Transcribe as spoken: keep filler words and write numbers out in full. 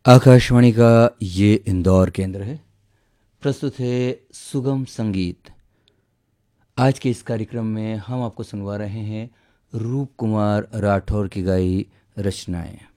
आकाशवाणी का ये इंदौर केंद्र है। प्रस्तुत है सुगम संगीत। आज के इस कार्यक्रम में हम आपको सुनवा रहे हैं रूप कुमार राठौर की गाई रचनाएं।